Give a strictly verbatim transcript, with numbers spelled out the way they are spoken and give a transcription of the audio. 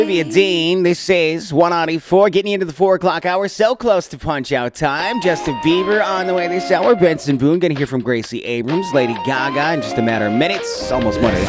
Olivia Dean, this is one ninety-four, getting into the four o'clock hour, so close to punch out time. Justin Bieber on the way this hour. Benson Boone, going to hear from Gracie Abrams, Lady Gaga in just a matter of minutes. Almost Monday.